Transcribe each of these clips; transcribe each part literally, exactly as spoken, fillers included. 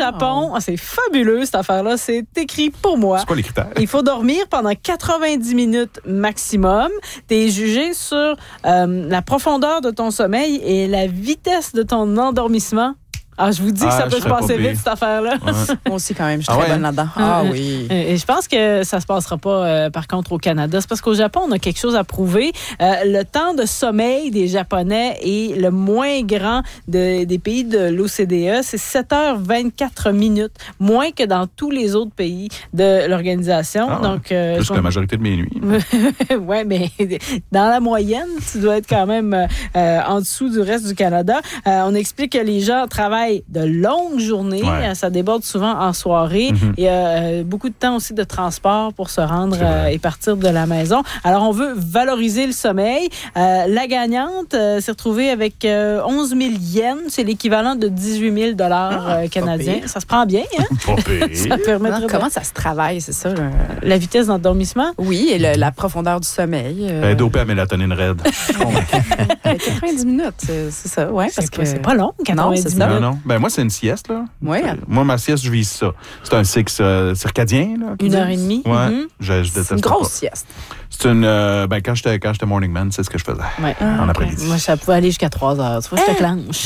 Japon, c'est fabuleux cette affaire-là, c'est écrit pour moi. C'est quoi les critères? Il faut dormir pendant quatre-vingt-dix minutes maximum. Tu es jugé sur euh, la profondeur de ton sommeil et la vitesse de ton endormissement. Ah, je vous dis que ah, ça peut se passer vite, cette affaire-là. Ouais. Moi aussi, quand même, je suis ah très ouais? bonne là-dedans. Ah oui. Et je pense que ça se passera pas, euh, par contre, au Canada. C'est parce qu'au Japon, on a quelque chose à prouver. Euh, le temps de sommeil des Japonais est le moins grand de, des pays de l'O C D E. C'est sept heures vingt-quatre minutes, moins que dans tous les autres pays de l'organisation. Ah ouais. Donc, euh, Plus je... que la majorité de mes nuits. oui, mais dans la moyenne, tu dois être quand même euh, en dessous du reste du Canada. Euh, on explique que les gens travaillent de longues journées. Ouais. Ça déborde souvent en soirée. Mm-hmm. Il y a euh, beaucoup de temps aussi de transport pour se rendre euh, et partir de la maison. Alors, on veut valoriser le sommeil. Euh, la gagnante euh, s'est retrouvée avec euh, onze mille yens. C'est l'équivalent de dix-huit mille dollars ah, euh, canadiens. Ça se prend bien, hein? Pas pire. Ça permettrait Non, de... comment ça se travaille, c'est ça? Le... La vitesse d'endormissement? Oui, et le, la profondeur du sommeil. Euh... Euh, dopé à mélatonine raide. quatre-vingt-dix minutes, c'est, c'est ça. Ouais, parce C'est que pas, c'est pas long, quatre-vingt-dix non, c'est ça. minutes. Non, non. Ben, moi, c'est une sieste, là. Ouais. Moi, ma sieste, je vise ça. C'est un cycle euh, circadien, là. Une heure et demie. Ouais. Mm-hmm. Je, je déteste C'est une grosse pas. sieste. C'est une. Euh, ben, quand j'étais, quand j'étais morning man, c'est ce que je faisais. Ouais. En après-midi. Moi, ça pouvait aller jusqu'à trois heures. Tu vois, je te clenche.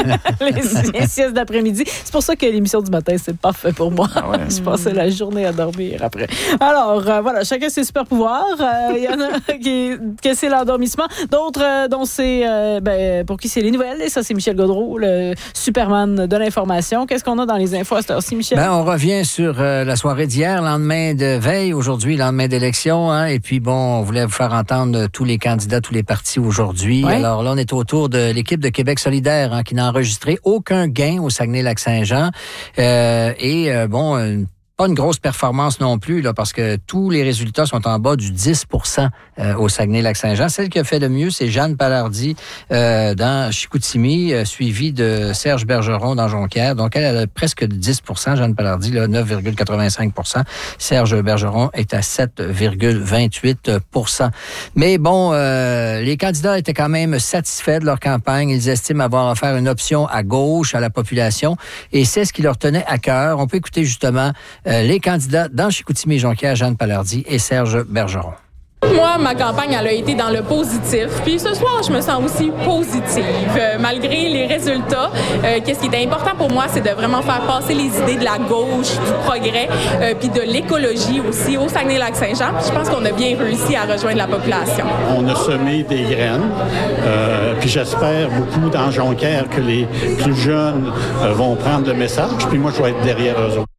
les, les siestes d'après-midi. C'est pour ça que l'émission du matin, c'est parfait pour moi. Ah ouais. Je passais la journée à dormir après. Alors, euh, voilà, chacun ses super pouvoirs. Il euh, y en a qui, que c'est l'endormissement. D'autres euh, dont c'est, euh, ben, pour qui c'est les nouvelles. Et ça, c'est Michel Gaudreau, le Superman de l'information. Qu'est-ce qu'on a dans les infos à cette heure-ci, Michel? Ben, on revient sur euh, la soirée d'hier, lendemain de veille, aujourd'hui, lendemain d'élection. Hein, et puis, bon, on voulait vous faire entendre tous les candidats, tous les partis aujourd'hui. Ouais. Alors là, on est autour de l'équipe de Québec solidaire hein, qui n'a enregistré aucun gain au Saguenay-Lac-Saint-Jean. Euh, et, euh, bon... Une Pas une grosse performance non plus, là, parce que tous les résultats sont en bas du dix pour cent euh, au Saguenay-Lac-Saint-Jean. Celle qui a fait le mieux, c'est Jeanne Palardy euh, dans Chicoutimi, euh, suivie de Serge Bergeron dans Jonquière. Donc, elle, elle a presque dix pour cent, Jeanne Palardy, là, neuf virgule quatre-vingt-cinq pour cent. Serge Bergeron est à sept virgule vingt-huit pour cent. Mais bon, euh, les candidats étaient quand même satisfaits de leur campagne. Ils estiment avoir offert une option à gauche à la population et c'est ce qui leur tenait à cœur. On peut écouter justement Euh, les candidats dans Chicoutimi-Jonquière, Jeanne Palardy et Serge Bergeron. Moi, ma campagne, elle a été dans le positif. Puis ce soir, je me sens aussi positive. Euh, malgré les résultats, euh, qu'est-ce qui était important pour moi, c'est de vraiment faire passer les idées de la gauche, du progrès, euh, puis de l'écologie aussi au Saguenay-Lac-Saint-Jean. Je pense qu'on a bien réussi à rejoindre la population. On a semé des graines. Euh, puis j'espère beaucoup dans Jonquière que les plus jeunes euh, vont prendre le message. Puis moi, je vais être derrière eux autres.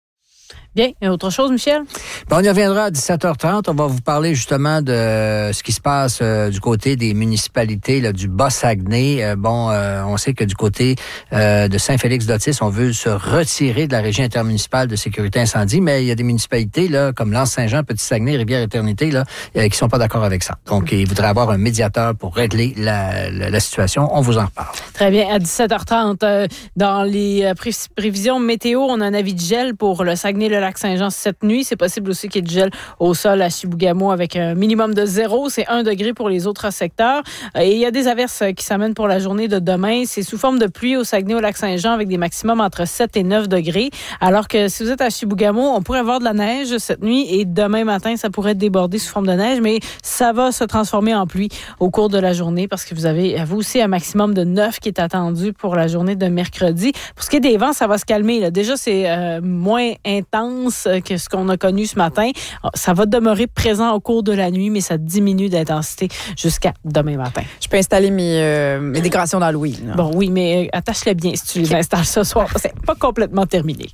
Bien. Et autre chose, Michel? Bon, on y reviendra à dix-sept heures trente. On va vous parler justement de ce qui se passe euh, du côté des municipalités là, du Bas-Saguenay. Euh, bon, euh, on sait que du côté euh, de Saint-Félix-d'Otis, on veut se retirer de la régie intermunicipale de sécurité incendie, mais il y a des municipalités là, comme L'Anse-Saint-Jean, Petit-Saguenay, Rivière-Éternité, là, euh, qui sont pas d'accord avec ça. Donc, ils voudraient avoir un médiateur pour régler la, la, la situation. On vous en reparle. Très bien. À dix-sept heures trente, euh, dans les pré- prévisions météo, on a un avis de gel pour le Saguenay, le Lac-Saint-Jean cette nuit. C'est possible aussi qu'il y ait du gel au sol à Chibougamau avec un minimum de zéro. C'est un degré pour les autres secteurs. Et il y a des averses qui s'amènent pour la journée de demain. C'est sous forme de pluie au Saguenay, au Lac-Saint-Jean avec des maximums entre sept et neuf degrés. Alors que si vous êtes à Chibougamau, on pourrait avoir de la neige cette nuit et demain matin, ça pourrait déborder sous forme de neige, mais ça va se transformer en pluie au cours de la journée parce que vous avez, vous aussi, un maximum de neuf qui est attendu pour la journée de mercredi. Pour ce qui est des vents, ça va se calmer. Là. Déjà, c'est euh, moins intense que ce qu'on a connu ce matin. Ça va demeurer présent au cours de la nuit, mais ça diminue d'intensité jusqu'à demain matin. Je peux installer mes, euh, mes décorations d'Halloween. Là. Bon, oui, mais attache-les bien si tu les installes ce soir. C'est pas complètement terminé.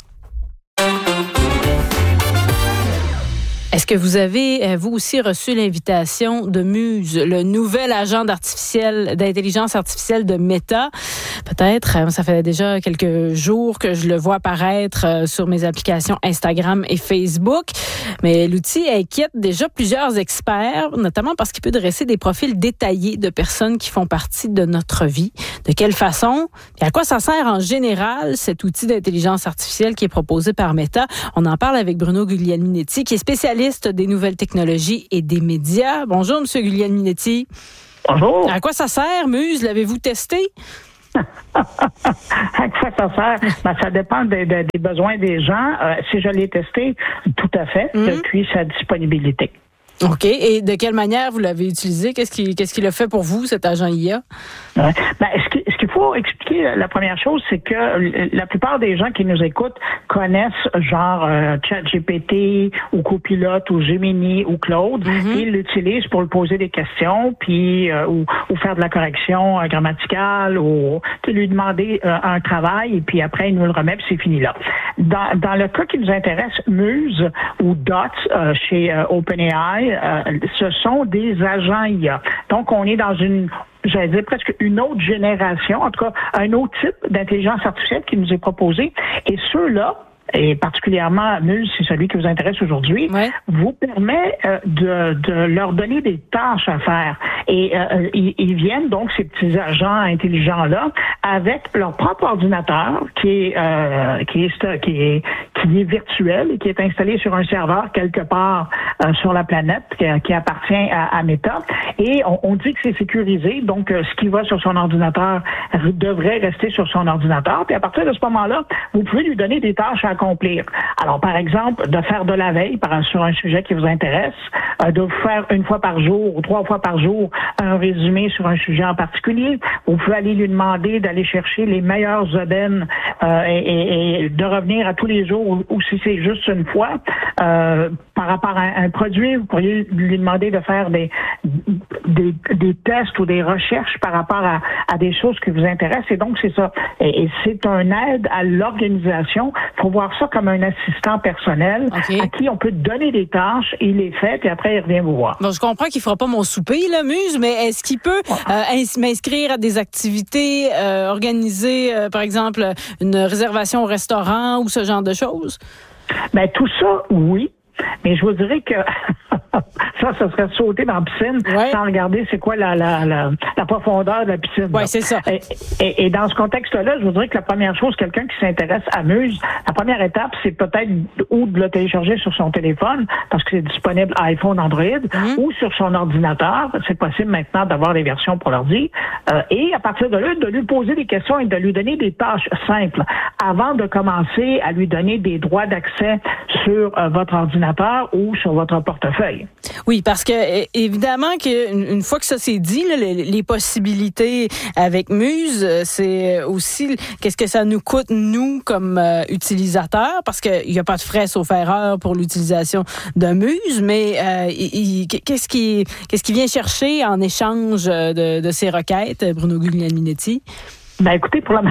Est-ce que vous avez, vous aussi, reçu l'invitation de Muse, le nouvel agent d'artificiel, d'intelligence artificielle de Meta? Peut-être. Ça fait déjà quelques jours que je le vois apparaître sur mes applications Instagram et Facebook. Mais l'outil inquiète déjà plusieurs experts, notamment parce qu'il peut dresser des profils détaillés de personnes qui font partie de notre vie. De quelle façon? Et à quoi ça sert en général, cet outil d'intelligence artificielle qui est proposé par Meta? On en parle avec Bruno Guglielminetti, qui est spécialiste des nouvelles technologies et des médias. Bonjour, M. Guglielminetti. Bonjour. À quoi ça sert, Muse? L'avez-vous testé? À quoi ça sert? Ben, ça dépend de, de, des besoins des gens. Euh, si je l'ai testé, tout à fait, mm-hmm. depuis sa disponibilité. OK. Et de quelle manière vous l'avez utilisé? Qu'est-ce qui, qu'est-ce qu'il a fait pour vous, cet agent I A? Ouais. Ben, ce, qui, ce qu'il faut expliquer, la première chose, c'est que la plupart des gens qui nous écoutent connaissent genre euh, ChatGPT ou Copilot ou Gemini ou Claude. Mm-hmm. Ils l'utilisent pour lui poser des questions, puis euh, ou, ou faire de la correction euh, grammaticale ou lui demander euh, un travail, et puis après, il nous le remet, puis c'est fini là. Dans, dans le cas qui nous intéresse, Muse ou Dot euh, chez euh, OpenAI, Euh, ce sont des agents I A. Donc, on est dans une, j'allais dire presque une autre génération, en tout cas, un autre type d'intelligence artificielle qui nous est proposé. Et ceux-là, et particulièrement Muse, c'est celui qui vous intéresse aujourd'hui, ouais. vous permet euh, de, de leur donner des tâches à faire. Et euh, ils, ils viennent donc, ces petits agents intelligents-là, avec leur propre ordinateur qui est, euh, qui est, qui est, qui est virtuel et qui est installé sur un serveur quelque part euh, sur la planète qui, qui appartient à, à Meta. Et on, on dit que c'est sécurisé, donc euh, ce qui va sur son ordinateur devrait rester sur son ordinateur. Puis à partir de ce moment-là, vous pouvez lui donner des tâches à accomplir. Alors, par exemple, de faire de la veille par, sur un sujet qui vous intéresse, euh, de vous faire une fois par jour ou trois fois par jour un résumé sur un sujet en particulier. Vous pouvez aller lui demander d'aller chercher les meilleures aubaines euh, et, et, et de revenir à tous les jours, ou, ou si c'est juste une fois, euh, par rapport à un produit, vous pourriez lui demander de faire des, des, des tests ou des recherches par rapport à, à des choses qui vous intéressent. Et donc, c'est ça. Et, et c'est un aide à l'organisation. Il faut voir ça comme un assistant personnel okay. à qui on peut donner des tâches, il les fait, puis après, il revient vous voir. Bon, je comprends qu'il ne fera pas mon souper, là, Muse, mais est-ce qu'il peut euh, m'inscrire à des activités, euh, organiser, euh, par exemple, une réservation au restaurant ou ce genre de choses? Bien, tout ça, oui. Mais je vous dirais que ça, ça serait sauter dans la piscine ouais. sans regarder c'est quoi la, la, la, la profondeur de la piscine. Oui, c'est ça. Et, et, et dans ce contexte-là, je vous dirais que la première chose, quelqu'un qui s'intéresse à Muse, la première étape, c'est peut-être ou de le télécharger sur son téléphone, parce que c'est disponible iPhone, Android, mm-hmm. ou sur son ordinateur. C'est possible maintenant d'avoir des versions pour l'ordi. Euh, et à partir de là, de lui poser des questions et de lui donner des tâches simples avant de commencer à lui donner des droits d'accès sur euh, votre ordinateur ou sur votre portefeuille. Oui, parce que évidemment que une fois que ça s'est dit, là, les, les possibilités avec Muse, c'est aussi qu'est-ce que ça nous coûte nous comme euh, utilisateurs, parce qu'il n'y a pas de frais sauf erreur pour l'utilisation de Muse, mais euh, il, il, qu'est-ce qui qu'est-ce qui vient chercher en échange de, de ces requêtes, Bruno Guglielminetti? Ben écoutez, pour le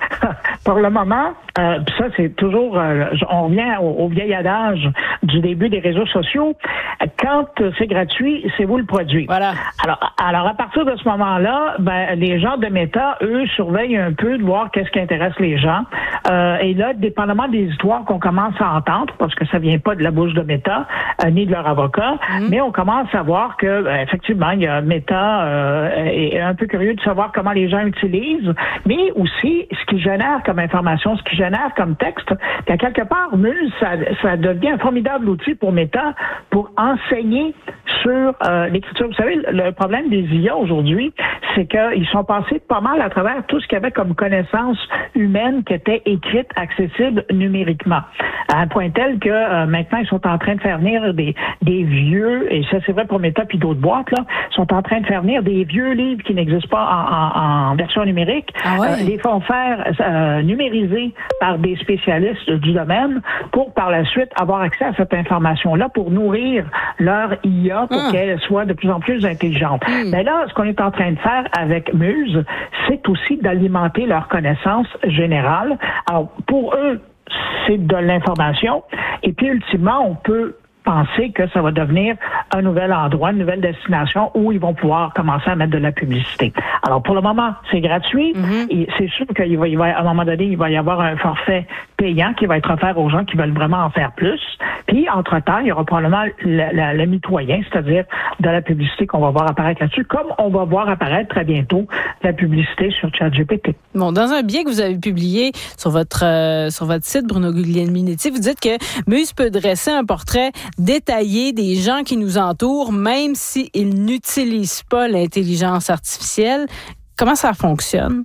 pour le moment, euh, ça c'est toujours, euh, on revient au, au vieil adage du début des réseaux sociaux. Quand c'est gratuit, c'est vous le produit. Voilà. Alors, alors à partir de ce moment-là, ben les gens de Meta, eux, surveillent un peu de voir qu'est-ce qui intéresse les gens. Euh, et là, dépendamment des histoires qu'on commence à entendre, parce que ça vient pas de la bouche de Meta euh, ni de leur avocat, mmh. mais on commence à voir que ben, effectivement, il y a Meta euh, est un peu curieux de savoir comment les gens utilisent. Mais aussi, ce qui génère comme information, ce qui génère comme texte, qu'à quelque part, Muse, ça, ça devient un formidable outil pour Meta pour enseigner sur euh, l'écriture. Vous savez, le problème des I A aujourd'hui, c'est qu'ils sont passés pas mal à travers tout ce qu'il y avait comme connaissance humaine qui était écrite, accessible numériquement. À un point tel que euh, maintenant, ils sont en train de faire venir des, des vieux, et ça c'est vrai pour Meta puis d'autres boîtes, là, sont en train de faire venir des vieux livres qui n'existent pas en, en, en version numérique. Ah ouais. euh, les font faire euh, numériser par des spécialistes du domaine pour par la suite avoir accès à cette information-là pour nourrir leur I A pour ah. qu'elle soit de plus en plus intelligente. Mm. Mais là, ce qu'on est en train de faire avec Muse, c'est aussi d'alimenter leur connaissance générale. Alors, pour eux, c'est de l'information. Et puis, ultimement, on peut penser que ça va devenir un nouvel endroit, une nouvelle destination où ils vont pouvoir commencer à mettre de la publicité. Alors, pour le moment, c'est gratuit. Mm-hmm. Et c'est sûr qu'il va, il va, à un moment donné, il va y avoir un forfait payant qui va être offert aux gens qui veulent vraiment en faire plus. Puis, entre-temps, il y aura probablement le, le, le mitoyen, c'est-à-dire de la publicité qu'on va voir apparaître là-dessus, comme on va voir apparaître très bientôt la publicité sur ChatGPT. Bon, dans un billet que vous avez publié sur votre euh, sur votre site, Bruno Guglielminetti, vous dites que Muse peut dresser un portrait détaillé des gens qui nous entourent, même s'ils n'utilisent pas l'intelligence artificielle. Comment ça fonctionne?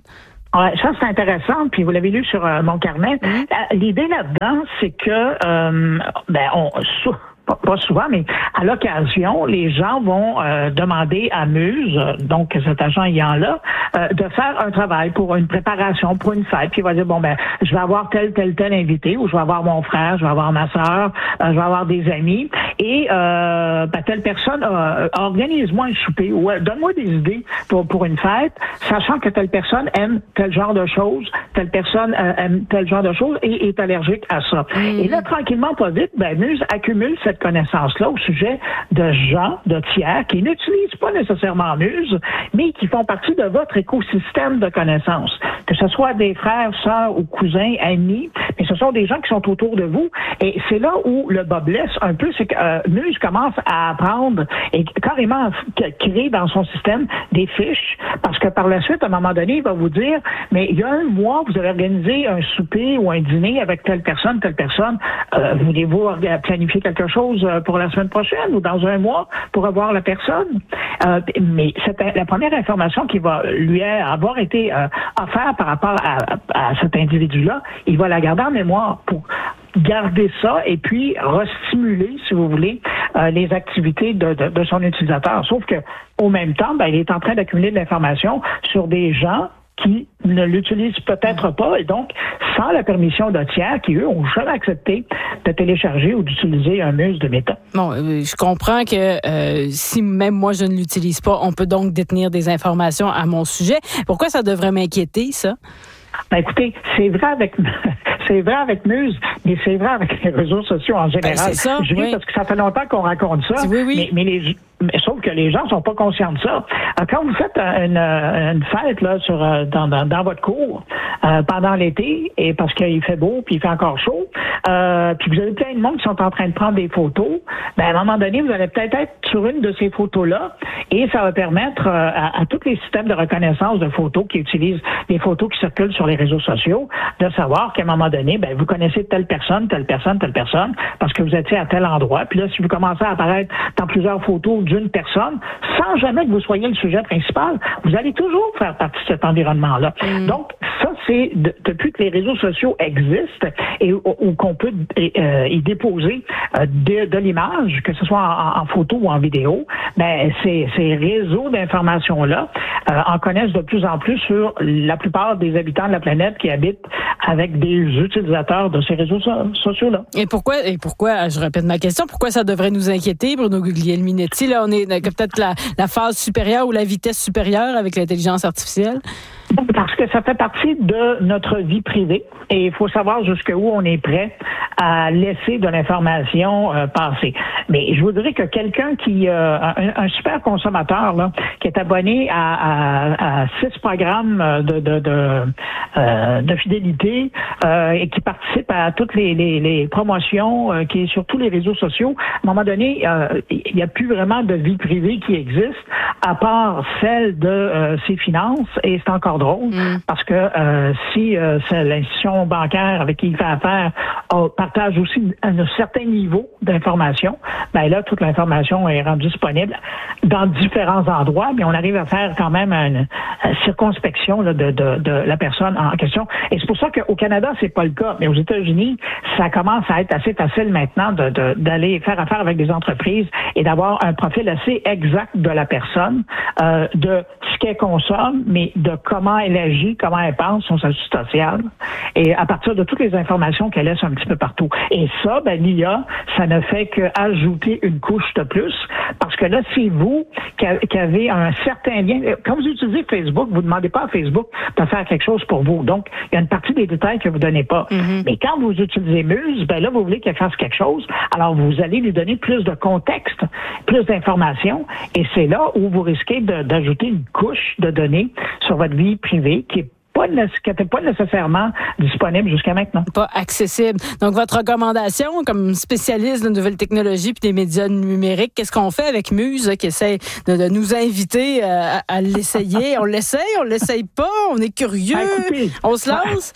Ouais, ça, c'est intéressant. Puis vous l'avez lu sur euh, mon carnet. Mm-hmm. L'idée là-dedans, c'est que, euh, ben, on... pas souvent, mais à l'occasion, les gens vont euh, demander à Muse, donc cet agent ayant là, euh, de faire un travail pour une préparation, pour une fête. Puis il va dire, bon, ben, je vais avoir tel, tel, tel invité, ou je vais avoir mon frère, je vais avoir ma sœur, euh, je vais avoir des amis, et euh, ben, telle personne, euh, organise-moi un souper, ou euh, donne-moi des idées pour, pour une fête, sachant que telle personne aime tel genre de choses, telle personne euh, aime tel genre de choses et est allergique à ça. Mmh. Et là, tranquillement, pas vite, ben, Muse accumule cette connaissance-là au sujet de gens, de tiers, qui n'utilisent pas nécessairement Muse, mais qui font partie de votre écosystème de connaissances. Que ce soit des frères, sœurs ou cousins, amis, mais ce sont des gens qui sont autour de vous. Et c'est là où le bas blesse un peu, c'est que euh, Muse commence à apprendre et carrément à créer dans son système des fiches, parce que par la suite, à un moment donné, il va vous dire, mais il y a un mois, vous avez organisé un souper ou un dîner avec telle personne, telle personne, euh, voulez-vous planifier quelque chose pour la semaine prochaine ou dans un mois pour avoir la personne. Euh, mais c'est la première information qui va lui avoir été euh, offerte par rapport à, à cet individu-là, il va la garder en mémoire pour garder ça et puis restimuler, si vous voulez, euh, les activités de, de, de son utilisateur. Sauf que au même temps, ben, il est en train d'accumuler de l'information sur des gens qui ne l'utilisent peut-être pas et donc sans la permission de tiers qui, eux, ont jamais accepté de télécharger ou d'utiliser un Muse de Meta. Bon, euh, je comprends que euh, si même moi je ne l'utilise pas, on peut donc détenir des informations à mon sujet. Pourquoi ça devrait m'inquiéter, ça? Ben écoutez, c'est vrai avec c'est vrai avec Muse, mais c'est vrai avec les réseaux sociaux en général. Ben c'est ça, je dis oui. Parce que ça fait longtemps qu'on raconte ça, oui, oui. mais, mais les mais sauf que les gens sont pas conscients de ça. Quand vous faites une, une fête là sur dans, dans, dans votre cour euh, pendant l'été, et parce qu'il fait beau puis il fait encore chaud, euh, puis vous avez plein de monde qui sont en train de prendre des photos, ben à un moment donné, vous allez peut-être être sur une de ces photos-là, et ça va permettre euh, à, à tous les systèmes de reconnaissance de photos qui utilisent les photos qui circulent sur les réseaux sociaux, de savoir qu'à un moment donné, ben vous connaissez telle personne, telle personne, telle personne, parce que vous étiez à tel endroit. Puis là, si vous commencez à apparaître dans plusieurs photos d'une personne, sans jamais que vous soyez le sujet principal, vous allez toujours faire partie de cet environnement-là. Mmh. Donc, ça, c'est de, depuis que les réseaux sociaux existent et où qu'on peut euh, y déposer euh, de, de l'image, que ce soit en, en photo ou en vidéo, ben ces, ces réseaux d'informations-là euh, en connaissent de plus en plus sur la plupart des habitants de la planète qui habitent avec des utilisateurs de ces réseaux so- sociaux-là. Et pourquoi, et pourquoi, je répète ma question, pourquoi ça devrait nous inquiéter, Bruno Guglielminetti? Là, on est peut-être la, la phase supérieure ou la vitesse supérieure avec l'intelligence artificielle? Parce que ça fait partie de notre vie privée et il faut savoir jusqu'où on est prêt à laisser de l'information euh, passer. Mais je vous dirais que quelqu'un qui, euh, un, un super consommateur là, qui est abonné à, à, à six programmes de, de, de, euh, de fidélité euh, et qui participe à toutes les, les, les promotions, euh, qui est sur tous les réseaux sociaux, à un moment donné, euh, il n'y a plus vraiment de vie privée qui existe à part celle de euh, ses finances et c'est encore drôle mmh. parce que euh, si euh, c'est l'institution bancaire avec qui il fait affaire euh, partage aussi un, un certain niveau d'information, ben là, toute l'information est rendue disponible dans différents endroits, mais on arrive à faire quand même une, une circonspection là, de, de, de la personne en question. Et c'est pour ça qu'au Canada, c'est pas le cas, mais aux États-Unis, ça commence à être assez facile maintenant de, de, d'aller faire affaire avec des entreprises et d'avoir un profil assez exact de la personne, euh, de ce qu'elle consomme, mais de comment elle agit, comment elle pense, son statut social, et à partir de toutes les informations qu'elle laisse un petit peu partout. Et ça, ben, l'I A, ça ne fait qu'ajouter une couche de plus, parce que là, c'est vous qui avez un certain lien. Quand vous utilisez Facebook, vous ne demandez pas à Facebook de faire quelque chose pour vous. Donc, il y a une partie des détails que vous ne donnez pas. Mm-hmm. Mais quand vous utilisez Muse, ben là, vous voulez qu'elle fasse quelque chose, alors vous allez lui donner plus de contexte, plus d'informations, et c'est là où vous risquez de, d'ajouter une couche de données sur votre vie privée qui est pas qui n'était pas nécessairement disponible jusqu'à maintenant. Pas accessible. Donc, votre recommandation, comme spécialiste de nouvelles technologies et des médias numériques, qu'est-ce qu'on fait avec Muse, qui essaie de, de nous inviter à, à l'essayer? On l'essaye, on l'essaye pas, on est curieux, ah, écoutez, on se lance?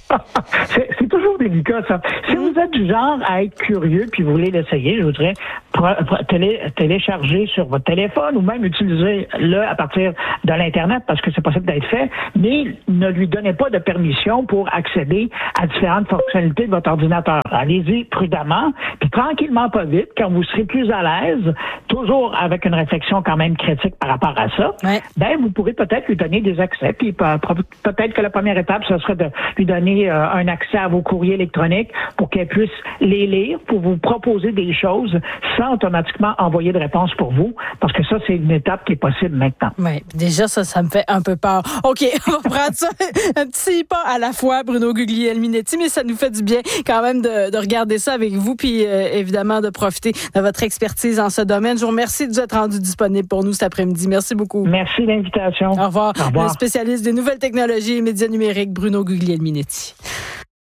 c'est, c'est toujours délicat, ça. Si vous êtes du genre à être curieux puis vous voulez l'essayer, je voudrais télé, télécharger sur votre téléphone ou même utiliser-le à partir de l'Internet parce que c'est possible d'être fait, mais ne lui donnez pas de permission pour accéder à différentes fonctionnalités de votre ordinateur. Allez-y prudemment, puis tranquillement, pas vite, quand vous serez plus à l'aise, toujours avec une réflexion quand même critique par rapport à ça, ouais. ben vous pourrez peut-être lui donner des accès. Puis peut-être que la première étape, ce serait de lui donner euh, un accès à vos courriers électroniques pour qu'elle puisse les lire, pour vous proposer des choses sans automatiquement envoyer de réponse pour vous, parce que ça, c'est une étape qui est possible maintenant. Oui, déjà, ça, ça me fait un peu peur. OK, on va prendre ça un petit pas à la fois, Bruno Guglielminetti, mais ça nous fait du bien quand même de, de regarder ça avec vous, puis euh, évidemment de profiter de votre expertise en ce domaine. Je vous remercie de vous être rendu disponible pour nous cet après-midi. Merci beaucoup. Merci de l'invitation. Au revoir. Au revoir. Le spécialiste des nouvelles technologies et médias numériques, Bruno Guglielminetti.